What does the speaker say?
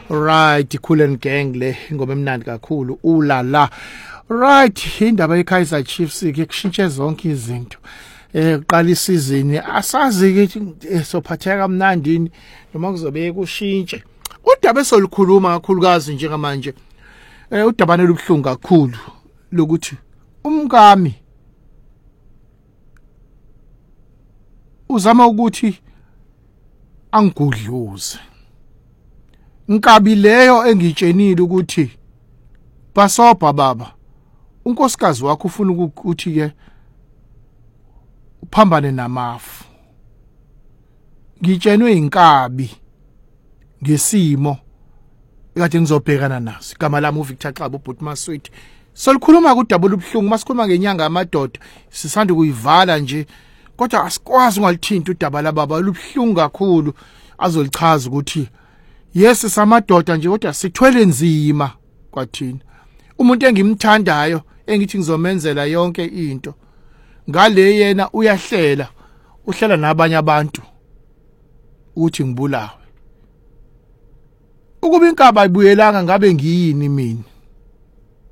Right, Cool and Gang le ingoma emnandi kakhulu ulala. Right, indaba yeKaizer Chiefs ke kushintshe zonke izinto. Uqala isizini asazi ke sophatheka kamnandini noma kuzobe kushintshe. Udaba esolikhuluma kakhulukazi njengamanje. Udabane lobhlungu kakhulu lokuthi umkami uzama ukuthi angigudluze. Nkabi leyo engitshenile ukuthi basobha baba unkosikazi wakho ufuna ukuthi ke uphambane namafu. Ngitshenwe inkabi ngesimo ekade ngizobhekana naso. Igama lami uVictor Xaba uBhuti Maswidi. Solikhuluma kudaba lobhlungu masikhuluma ngenyanga yamadoda sisanda kuyivala nje kodwa asikwazi ungalithinta udaba lababa lubhlungu kakhulu azolichaza ukuthi yes samadoda nje kodwa sithwele nzima kwathina. Umuntu engimthandayo engithi ngizomenzela yonke into ngale yena uhlela nabanye abantu ukuthi ngibulawe. Ukuba inkaba ayibuyelanga ngabe ngiyini mina.